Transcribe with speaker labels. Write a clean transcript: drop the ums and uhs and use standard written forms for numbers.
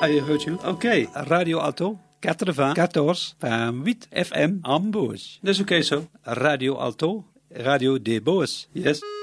Speaker 1: I heard you. Okay.
Speaker 2: Radio Alto 94.8 FM Ambos.
Speaker 1: That's okay, so.
Speaker 2: Radio Alto, Radio de Boos.
Speaker 1: Yes.